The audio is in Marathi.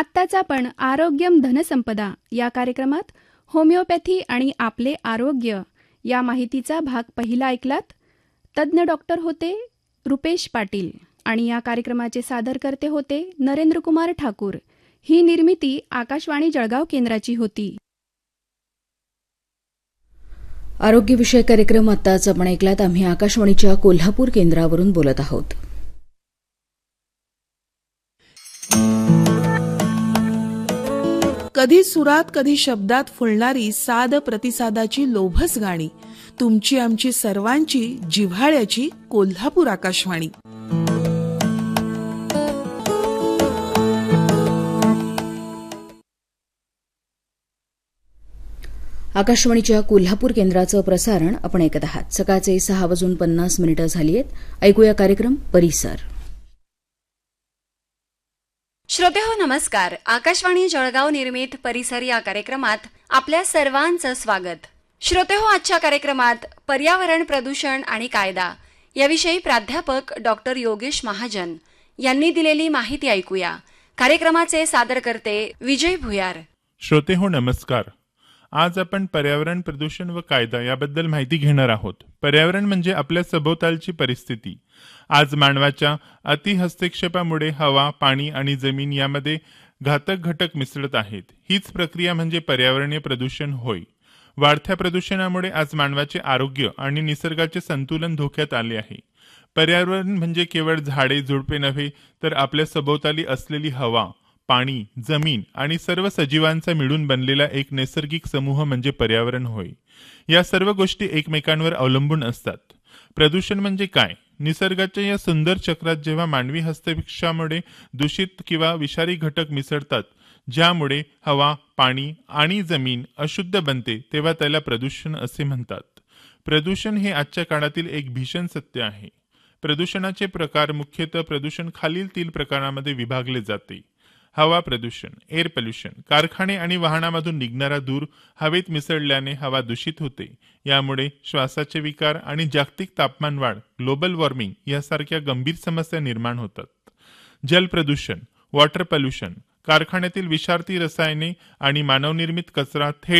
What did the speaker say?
आत्ताच आपण आरोग्यम धनसंपदा या कार्यक्रमात होमिओपॅथी आणि आपले आरोग्य या माहितीचा भाग पहिला ऐकलात. तज्ज्ञ डॉक्टर होते रुपेश पाटील आणि या कार्यक्रमाचे सादरकर्ते होते नरेंद्रकुमार ठाकूर. ही निर्मिती आकाशवाणी जळगाव केंद्राची होती. आरोग्यविषयक कार्यक्रम आत्ताच आपण ऐकलात. आम्ही आकाशवाणीच्या कोल्हापूर केंद्रावरून बोलत आहोत. कधी सुरात कधी शब्दात फुलणारी साध प्रतिसादाची लोभस गाणी, तुमची आमची सर्वांची जिव्हाळ्याची कोल्हापूर आकाशवाणी. आकाशवाणीच्या कोल्हापूर केंद्राचं प्रसारण आपण ऐकत आहात. सकाळचे 6:50 झाली आहेत. ऐकूया कार्यक्रम परिसर. श्रोतेहो नमस्कार. आकाशवाणी जळगाव निर्मित परिसर या कार्यक्रमात आपल्या सर्वांचं स्वागत. श्रोतेहो, आजच्या कार्यक्रमात पर्यावरण प्रदूषण आणि कायदा याविषयी प्राध्यापक डॉक्टर योगेश महाजन यांनी दिलेली माहिती ऐकूया. कार्यक्रमाचे सादरकर्ते विजय भुयार. श्रोतेहो नमस्कार. आज आपण पर्यावरण प्रदूषण व कायदा याबद्दल माहिती घेणार आहोत. पर्यावरण म्हणजे आपल्या सभोवतालची परिस्थिती. आज मानवाच्या अतिहस्तक्षेपामुळे हवा, पाणी आणि जमीन यामध्ये घातक घटक मिसळत आहेत. हीच प्रक्रिया म्हणजे पर्यावरणीय प्रदूषण होय. वाढत्या प्रदूषणामुळे आज मानवाचे आरोग्य आणि निसर्गाचे संतुलन धोक्यात आले आहे. पर्यावरण म्हणजे केवळ झाडे झुडपे नव्हे, तर आपल्या सभोवताली असलेली हवा, पाणी, जमीन आणि सर्व सजीवांचा मिळून बनलेला एक नैसर्गिक समूह म्हणजे पर्यावरण होय. या सर्व गोष्टी एकमेकांवर अवलंबून असतात. प्रदूषण म्हणजे काय? निसर्गाच्या या सुंदर चक्रात जेव्हा मानवी हस्तक्षेपामुळे दूषित किंवा विषारी घटक मिसळतात, ज्यामुळे हवा, पाणी आणि जमीन अशुद्ध बनते, तेव्हा त्याला प्रदूषण असे म्हणतात. प्रदूषण हे आजच्या काळातील एक भीषण सत्य आहे. प्रदूषणाचे प्रकार मुख्यतः प्रदूषण खालील 3 प्रकारांमध्ये विभागले जाते. हवा प्रदूषण, एअर पोल्युशन. कारखाने आणि वाहनामधून निघणारा धूर हवेत मिसळल्याने हवा दूषित होते. यामुळे श्वासाचे विकार आणि जागतिक तापमान वाढ, ग्लोबल वॉर्मिंग यासारख्या गंभीर समस्या निर्माण होतात. जल प्रदूषण, वॉटर पोल्युशन. कारखान्यातील विषारी रसायने आणि मानवनिर्मित कचरा थेट